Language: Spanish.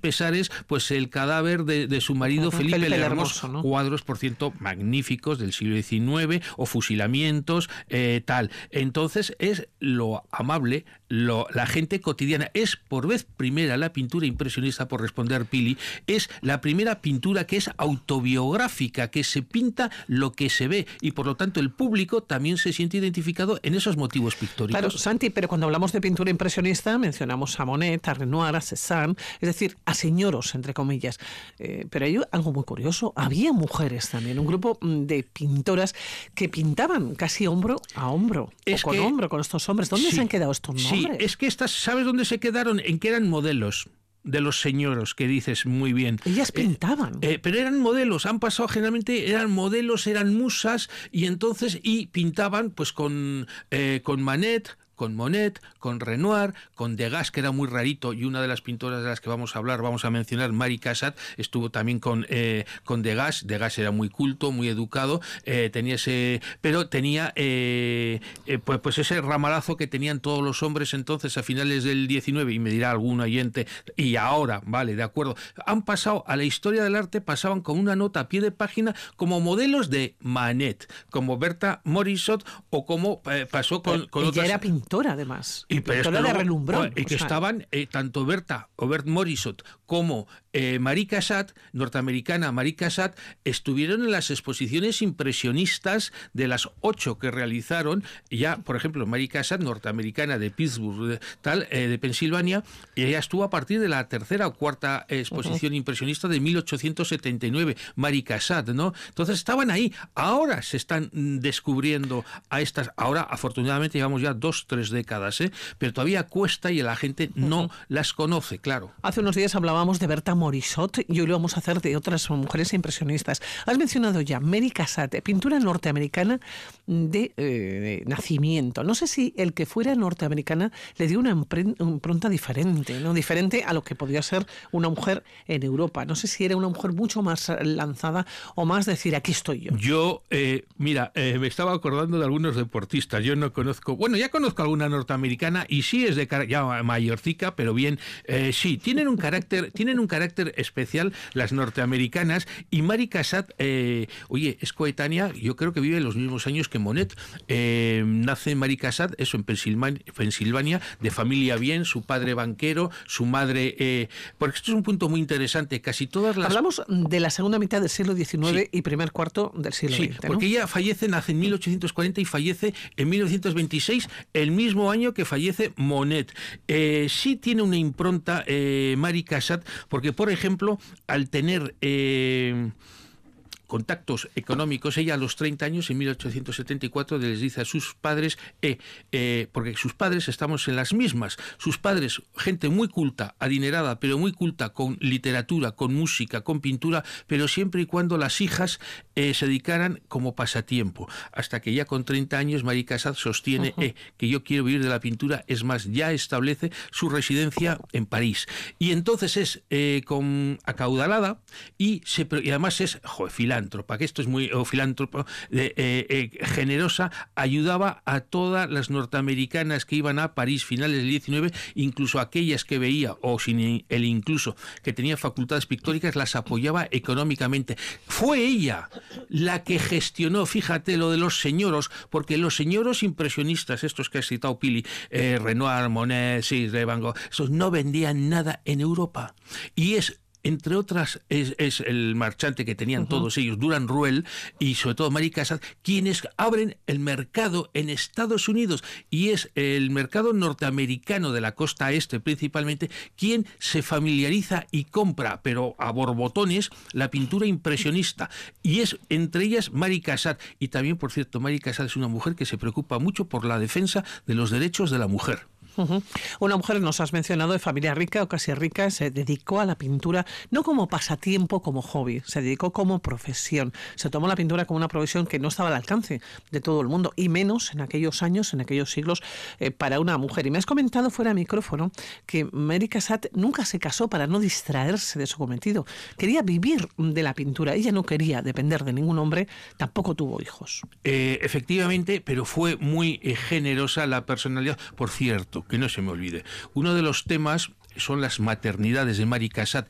pesares, pues el cadáver de su marido Felipe el Hermoso, ¿no? Cuadros, por cierto, magníficos del siglo XIX, o fusilamientos, tal. Entonces es lo amable, la gente cotidiana. Es por vez primera la pintura impresionista, por responder Pili, es la primera pintura que es autobiográfica, que se pinta lo que se ve, y por lo tanto el público también se siente identificado en esos motivos pictóricos. Claro, Santi, pero cuando hablamos de pintura impresionista mencionamos a Monet, a Renoir, a Cézanne, es decir, a señoros, entre comillas. Pero hay algo muy curioso, había mujeres también, un grupo de pintoras que pintaban casi hombro a hombro, hombro con estos hombres. ¿Dónde se han quedado estos nombres? Sí, es que estas, ¿sabes dónde se quedaron? En que eran modelos de los señoros, que dices muy bien. Ellas pintaban. Pero eran modelos, han pasado generalmente, eran modelos, eran musas, y pintaban pues con Manet, con Monet, con Renoir, con Degas, que era muy rarito, y una de las pintoras de las que vamos a hablar, vamos a mencionar, Marie Cassatt, estuvo también con Degas. Degas era muy culto, muy educado, tenía pues ese ramalazo que tenían todos los hombres entonces a finales del 19, y me dirá algún oyente, y ahora, vale, de acuerdo, han pasado a la historia del arte, pasaban con una nota a pie de página como modelos de Manet, como Berta Morisot, o como pasó con otras. Ella era pintora, además, y pintora de relumbrón. Y que estaban tanto Bert Morisot como Marie Cassatt, norteamericana Marie Cassatt, estuvieron en las exposiciones impresionistas de las 8 que realizaron. Ya, por ejemplo, Marie Cassatt, norteamericana de Pittsburgh, de Pensilvania, y ella estuvo a partir de la tercera o cuarta exposición impresionista de 1879, Marie Cassatt, ¿no? Entonces estaban ahí. Ahora se están descubriendo a estas. Ahora, afortunadamente, llevamos ya 2-3 décadas, pero todavía cuesta y la gente no las conoce, claro. Hace unos días hablábamos de Berta Morisot y hoy lo vamos a hacer de otras mujeres impresionistas. Has mencionado ya Marie Cassatt, pintura norteamericana de nacimiento. No sé si el que fuera norteamericana le dio una impronta diferente, ¿no? Diferente a lo que podía ser una mujer en Europa. No sé si era una mujer mucho más lanzada o más decir, aquí estoy yo. Yo, me estaba acordando de algunos deportistas. Yo no conozco, bueno, ya conozco alguna norteamericana, y sí es de ya mayorcica, pero bien, sí, tienen un carácter especial las norteamericanas, y Marie Cassatt, es coetánea, yo creo que vive los mismos años que Monet. Nace Marie Cassatt, eso, en Pensilvania, de familia bien, su padre banquero, su madre, porque esto es un punto muy interesante, casi todas las... Hablamos de la segunda mitad del siglo XIX y primer cuarto del siglo XX, ¿no? Porque ella nace en 1840 y fallece en 1926, el mismo año que fallece Monet. Sí tiene una impronta Marie Cassatt, porque, por ejemplo, al tener contactos económicos, ella a los 30 años, en 1874, les dice a sus padres, porque sus padres estamos en las mismas, sus padres, gente muy culta, adinerada, pero muy culta, con literatura, con música, con pintura, pero siempre y cuando las hijas se dedicaran como pasatiempo, hasta que ya con 30 años Marie Cassatt sostiene que yo quiero vivir de la pintura. Es más, ya establece su residencia en París, y entonces es acaudalada, y además es filántropa, que esto es muy filántropo, generosa, ayudaba a todas las norteamericanas que iban a París finales del 19, incluso aquellas que veía, o sin el incluso, que tenía facultades pictóricas, las apoyaba económicamente. Fue ella la que gestionó, fíjate, lo de los señoros, porque los señoros impresionistas, estos que ha citado Pili, Renoir, Monet, Van Gogh, esos no vendían nada en Europa, y entre otras, es el marchante que tenían todos ellos, Durand-Ruel, y sobre todo Marie Cassatt, quienes abren el mercado en Estados Unidos, y es el mercado norteamericano de la costa este principalmente quien se familiariza y compra, pero a borbotones, la pintura impresionista, y es entre ellas Marie Cassatt. Y también, por cierto, Marie Cassatt es una mujer que se preocupa mucho por la defensa de los derechos de la mujer. Una mujer, nos has mencionado, de familia rica o casi rica, se dedicó a la pintura no como pasatiempo, como hobby, se dedicó como profesión. Se tomó la pintura como una profesión que no estaba al alcance de todo el mundo, y menos en aquellos años, en aquellos siglos, para una mujer. Y me has comentado fuera de micrófono que Marie Cassatt nunca se casó para no distraerse de su cometido. Quería vivir de la pintura. Ella no quería depender de ningún hombre, tampoco tuvo hijos. Efectivamente, pero fue muy generosa la personalidad. Por cierto, que no se me olvide, uno de los temas son las maternidades de Marie Cassatt,